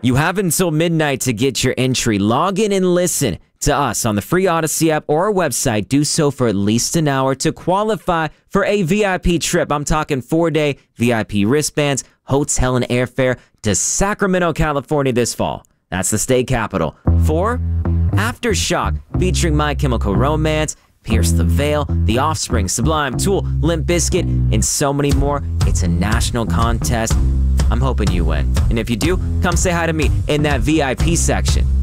You have until midnight to get your entry. Log in and listen to us on the free Odyssey app or our website. Do so for at least an hour to qualify for a VIP trip. I'm talking 4-day VIP wristbands, hotel and airfare to Sacramento, California this fall. That's the state capital. 4, Aftershock, featuring My Chemical Romance, Pierce the Veil, The Offspring, Sublime, Tool, Limp Bizkit, and so many more. It's a national contest. I'm hoping you win. And if you do, come say hi to me in that VIP section.